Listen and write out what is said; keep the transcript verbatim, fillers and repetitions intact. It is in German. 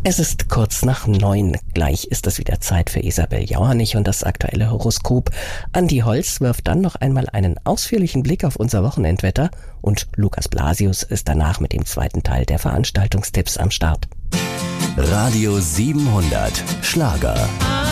Es ist kurz nach neun. Gleich ist es wieder Zeit für Isabel Jauernich und das aktuelle Horoskop. Andi Holz wirft dann noch einmal einen ausführlichen Blick auf unser Wochenendwetter und Lukas Blasius ist danach mit dem zweiten Teil der Veranstaltungstipps am Start. Radio siebenhundert Schlager.